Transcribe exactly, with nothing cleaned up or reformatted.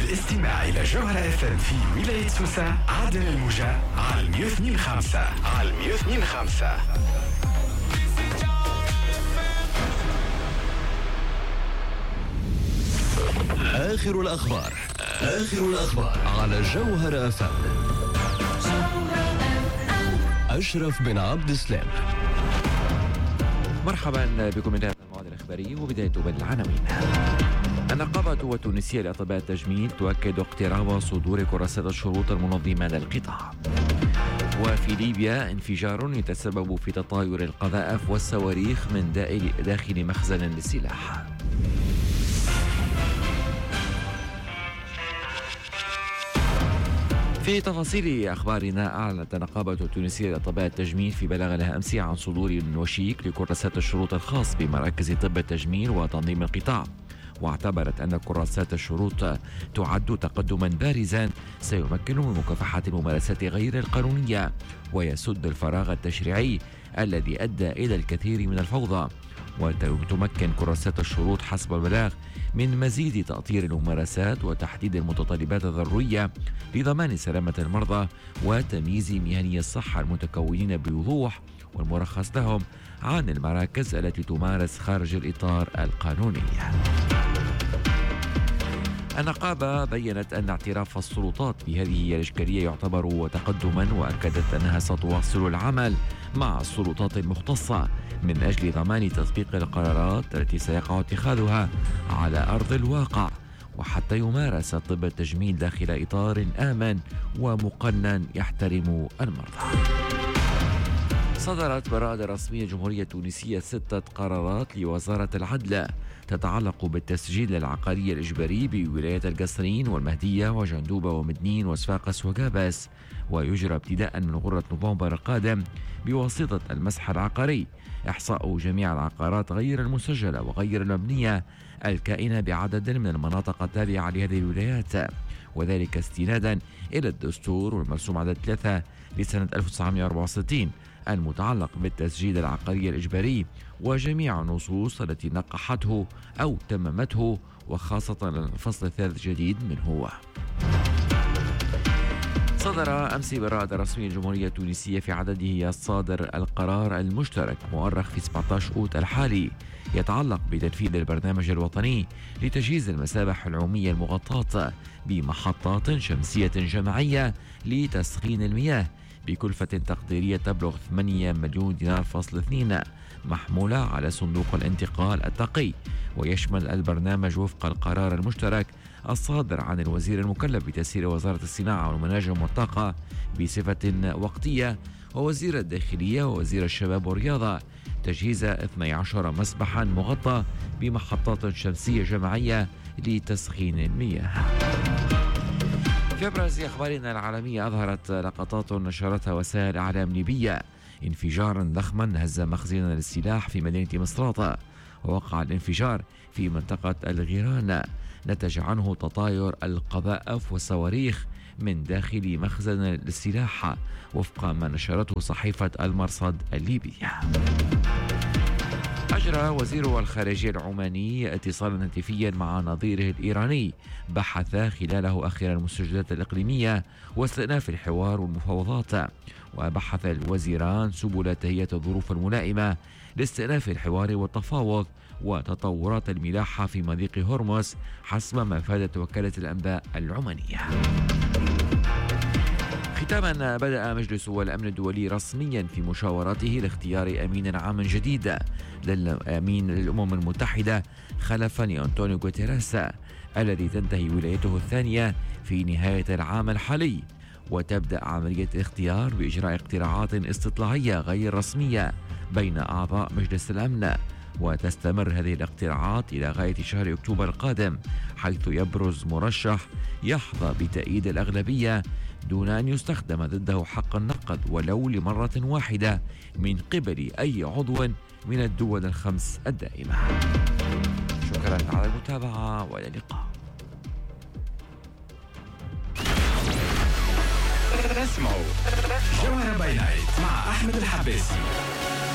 الاستماع إلى جوهرة اف ام في ولاية سوسة عدن الموجة على مية واثنين وخمسة على مية واثنين وخمسة. آخر الأخبار آخر الأخبار على جوهرة اف ام. أشرف بن عبد السلام. مرحبا بكم من هذا الموعد الإخباري وبداية بالعناوين. النقابة التونسية لأطباء التجميل تؤكد اقتراب صدور كراسات الشروط المنظمة للقطاع. وفي ليبيا انفجار يتسبب في تطاير القذائف والصواريخ من داخل مخزن للسلاح. في تفاصيل أخبارنا، أعلنت النقابة التونسية لأطباء التجميل في بلاغ لها أمس عن صدور وشيك لكراسات الشروط الخاص بمراكز طب التجميل وتنظيم القطاع، واعتبرت أن كراسات الشروط تعد تقدما بارزا سيمكن من مكافحة الممارسات غير القانونية ويسد الفراغ التشريعي الذي أدى إلى الكثير من الفوضى. وتمكن كراسات الشروط حسب البلاغ من مزيد تأطير الممارسات وتحديد المتطلبات الضرورية لضمان سلامة المرضى وتمييز مهني الصحة المتكونين بوضوح والمرخص لهم عن المراكز التي تمارس خارج الإطار القانوني. النقابة بيّنت أن اعتراف السلطات بهذه الإشكالية يعتبر تقدما، وأكدت أنها ستواصل العمل مع السلطات المختصة من أجل ضمان تطبيق القرارات التي سيقع اتخاذها على أرض الواقع، وحتى يمارس طب التجميل داخل إطار آمن ومقنن يحترم المرضى. صدرت براءة رسمية جمهورية تونسية ستة قرارات لوزارة العدل تتعلق بالتسجيل العقاري الإجباري بولاية القصرين والمهدية وجندوبة ومدنين وصفاقس وجابس، ويجرى ابتداء من غرة نوفمبر القادم بواسطة المسح العقاري إحصاء جميع العقارات غير المسجلة وغير المبنية الكائنة بعدد من المناطق التابعة لهذه الولايات، وذلك استنادا إلى الدستور والمرسوم عدد ثلاثة لسنة ألف وتسعمائة وأربعة وستين المتعلق بالتسجيل العقاري الإجباري وجميع النصوص التي نقحته أو تممته، وخاصة الفصل الثالث جديد منه. صدر أمس براءة رسمية الجمهورية التونسية في عدده الصادر القرار المشترك مؤرخ في سبعة عشر أوت الحالي يتعلق بتنفيذ البرنامج الوطني لتجهيز المسابح العمومية المغطاة بمحطات شمسية جماعية لتسخين المياه بكلفة تقديرية تبلغ ثمانية مليون دينار فاصل اثنين، محمولة على صندوق الانتقال التقي. ويشمل البرنامج وفق القرار المشترك الصادر عن الوزير المكلف بتسيير وزارة الصناعة والمناجم والطاقة بصفة وقتية ووزير الداخلية ووزير الشباب والرياضة تجهيز اثني عشر مسبحا مغطى بمحطات شمسية جماعية لتسخين المياه. في أبرز أخبارنا العالمية، أظهرت لقطات نشرتها وسائل إعلام ليبية انفجارا ضخما هز مخزنا للسلاح في مدينة مصراتة، ووقع الانفجار في منطقة الغيران نتج عنه تطاير القذائف والصواريخ من داخل مخزن للسلاح وفق ما نشرته صحيفة المرصد الليبية. أجرى وزير الخارجية العماني اتصالا هاتفيا مع نظيره الإيراني بحث خلاله أخيرا المستجدات الإقليمية واستئناف الحوار والمفاوضات، وبحث الوزيران سبل تهيئة الظروف الملائمة لاستئناف الحوار والتفاوض وتطورات الملاحة في مضيق هرمز حسب ما أفادت وكالة الأنباء العمانية. ختاما، بدأ مجلس الأمن الدولي رسميا في مشاوراته لاختيار أمين عام جديد للأمين للأمم المتحدة خلفا لأنطونيو غوتيريس الذي تنتهي ولايته الثانية في نهاية العام الحالي، وتبدأ عملية الاختيار بإجراء اقتراعات استطلاعية غير رسمية بين أعضاء مجلس الأمن، وتستمر هذه الاقتراعات إلى غاية شهر أكتوبر القادم، حيث يبرز مرشح يحظى بتأييد الأغلبية دون أن يستخدم ضده حق النقد ولو لمرة واحدة من قبل أي عضو من الدول الخمس الدائمة. شكرا على المتابعة وإلى اللقاء. اسمعوا جوهرة باي نايت مع أحمد الحباسي.